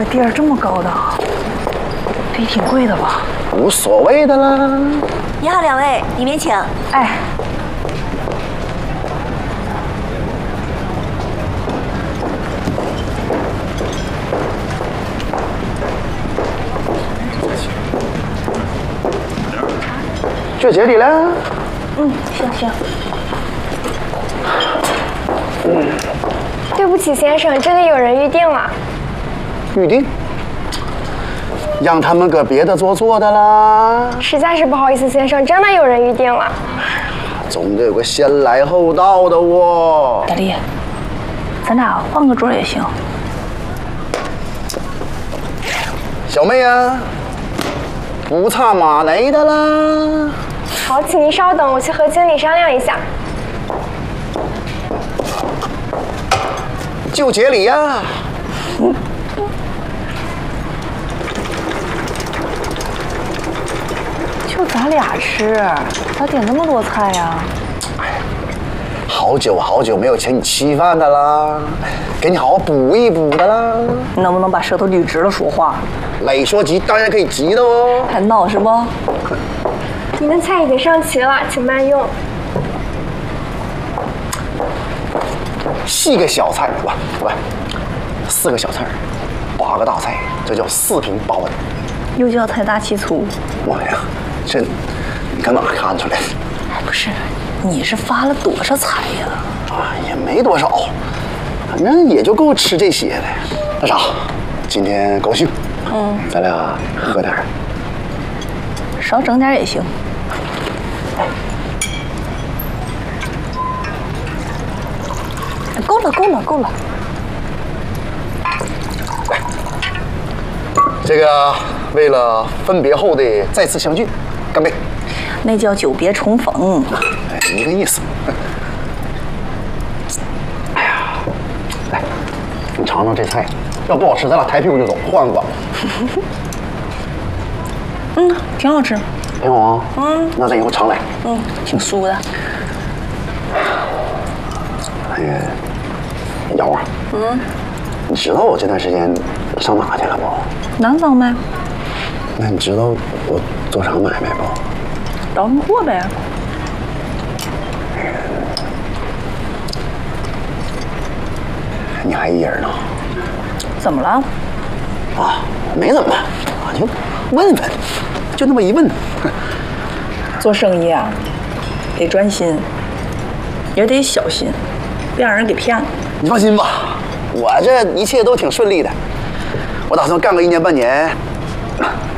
这地儿这么高档，这挺贵的吧？ 无所谓的啦。 你好，两位，里面请。 哎， 就这里了。 行。 对不起，先生，这里有人预定了。 预定？让他们搁别的桌坐的啦。 实在是不好意思，先生，真的有人预定了。 总得有个先来后到的哦。 大力，咱俩换个桌也行。 小妹啊，不差马雷的啦。 好，请您稍等，我去和经理商量一下。 就这里呀。 就咱俩吃，咋点那么多菜呀？ 好久没有请你吃饭的啦，给你好好补一补的啦。 你能不能把舌头捋直了说话？ 累说急当然可以急的哦。 还闹是不？ 您的菜已经上齐了，请慢用。 4个小菜，不，4个小菜，8个大菜，这叫4平8稳。 又叫财大气粗。 妈呀，这你搁哪看出来的？ 哎，不是，你是发了多少财呀？ 啊，也没多少，反正也就够吃这些的。那啥，今天高兴，咱俩喝点儿。 少整点也行。够了。 来，这个为了分别后的再次相聚，干杯！ 那叫久别重逢。 哎，一个意思。哎呀，来，你尝尝这菜，要不好吃，咱俩抬屁股就走，换个馆子。 挺好吃。 挺好啊。那咱以后常来。 挺酥的。 那个瑶啊，你知道我这段时间上哪去了不？ 南方呗， 那你知道我做啥买卖不？ 倒腾货呗。 你还一人呢？ 怎么了？ 啊，没怎么，就问问，就那么一问。 做生意啊，得专心，也得小心，别让人给骗了。 你放心吧，我这一切都挺顺利的。我打算干个1年半年，